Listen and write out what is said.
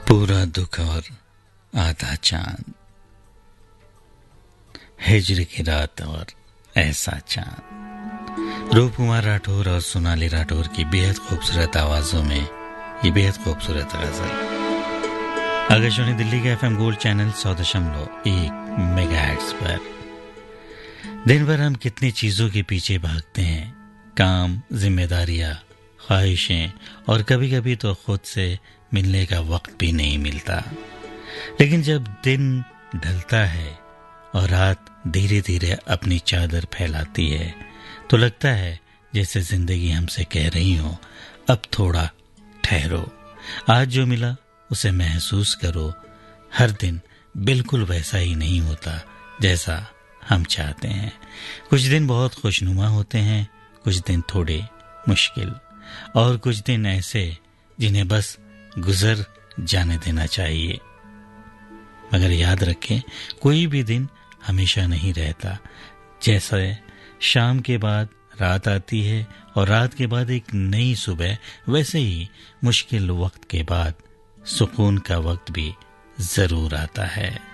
पूरा दुख और आधा चांद, हिज्र की रात और ऐसा चांद। रूप कुमार राठौर और सोनाली राठौर की बेहद खूबसूरत आवाजों में ये बेहद खूबसूरत गजल आकाशवाणी दिल्ली के एफएम गोल्ड चैनल 100.1 मेगाहर्ट्ज पर। दिन भर हम कितनी चीजों के पीछे भागते हैं, काम, जिम्मेदारियां, ख्वाहिशें और कभी कभी तो खुद से मिलने का वक्त भी नहीं मिलता। लेकिन जब दिन ढलता है और रात धीरे धीरे अपनी चादर फैलाती है तो लगता है जैसे जिंदगी हमसे कह रही हो, अब थोड़ा ठहरो, आज जो मिला उसे महसूस करो। हर दिन बिल्कुल वैसा ही नहीं होता जैसा हम चाहते हैं। कुछ दिन बहुत खुशनुमा होते हैं, कुछ दिन थोड़े मुश्किल और कुछ दिन ऐसे जिन्हें बस गुजर जाने देना चाहिए। मगर याद रखें, कोई भी दिन हमेशा नहीं रहता। जैसे शाम के बाद रात आती है और रात के बाद एक नई सुबह, वैसे ही मुश्किल वक्त के बाद सुकून का वक्त भी जरूर आता है।